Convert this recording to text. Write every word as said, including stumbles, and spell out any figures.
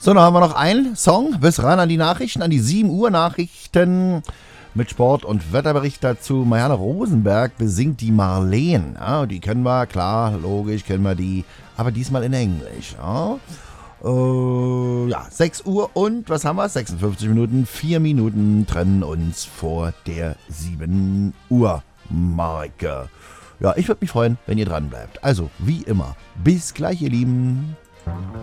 So, dann haben wir noch einen Song bis ran an die Nachrichten, an die sieben Uhr Nachrichten mit Sport- und Wetterbericht dazu. Marianne Rosenberg besingt die Marleen. Ja, die kennen wir, klar, logisch kennen wir die, aber diesmal in Englisch. Ja, äh, ja sechs Uhr und was haben wir? sechsundfünfzig Minuten, vier Minuten trennen uns vor der sieben Uhr Marke. Ja, ich würde mich freuen, wenn ihr dran bleibt. Also, wie immer, bis gleich, ihr Lieben.